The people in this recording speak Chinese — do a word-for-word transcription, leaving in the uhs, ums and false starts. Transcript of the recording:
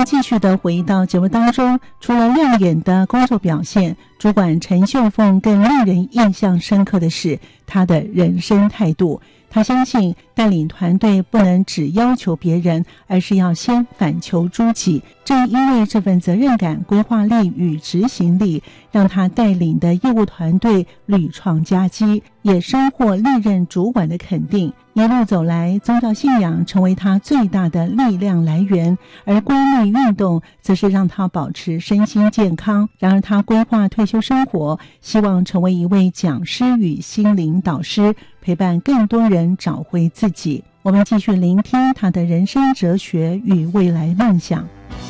们继续的回到节目当中，除了亮眼的工作表现，主管陈秀凤更令人印象深刻的是她的人生态度。她相信带领团队不能只要求别人，而是要先反求诸己。正因为这份责任感、规划力与执行力，让她带领的业务团队屡创佳绩，也收获历任主管的肯定。一路走来，宗教信仰成为她最大的力量来源，而规律运动则是让她保持身心健康。然而她规划退休生活，希望成为一位讲师与心灵导师，陪伴更多人找回自己。我们继续聆听她的人生哲学与未来梦想。